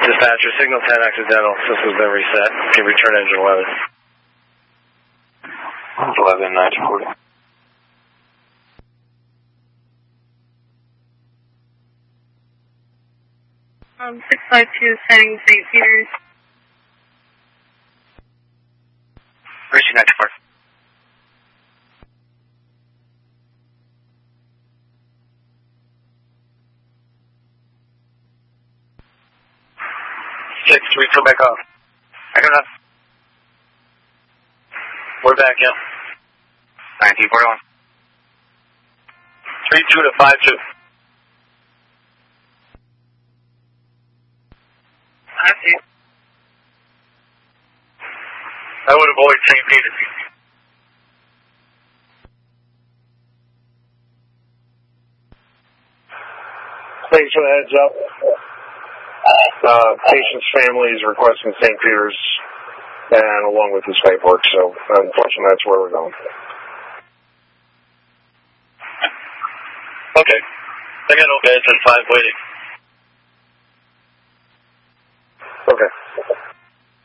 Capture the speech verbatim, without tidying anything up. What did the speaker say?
Dispatcher, signal ten accidental. System's been reset. Can return engine eleven. eleven, nine forty. Um, six five two, setting Saint Peter's. Reaching nine four. Six, three, two, back off. Back on up. We're back, yeah. nineteen forty-one. Three, two to five, two. I see. I would avoid Saint Peter's. Thanks for the heads up. Uh, patient's family is requesting Saint Peter's, and along with his paperwork, so unfortunately that's where we're going. Okay. I got no beds at five waiting.